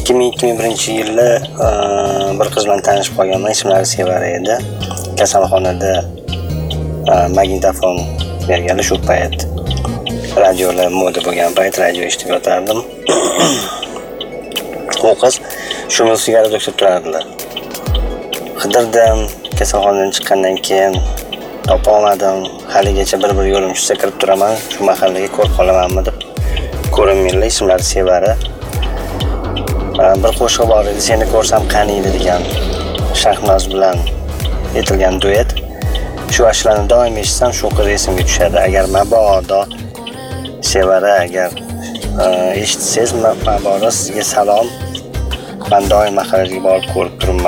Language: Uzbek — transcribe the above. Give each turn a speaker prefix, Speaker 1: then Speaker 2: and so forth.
Speaker 1: 2001-yili bir qiz bilan tanishib qolganman. Ismlari Sevara edi. Kasalxonada magnitofon berganlar shu payt. Radiolar moda bo'lgan payt radio eshitib yotardim. U qiz shu musiqaga o'xshab turardilar. Qidirdim, kasalxonadan chiqqandan keyin topa olmadim. Haligacha bir yo'lim tushsa kirib turaman. Shu mahallaga ko'rib qolamanmi deb ko'rinmaylar. Ismlari Sevara. Bir qo'shiq bor edi, seni ko'rsam qaniydi degan Shahnoz bilan aytilgan duet. Shu ashlarni doim eshitsam shu qiz esimga tushadi. Agar mabodo Sevara agar eshitsangiz, mabodo sizga salom. Men doim mahallaga borib ko'rib turibman.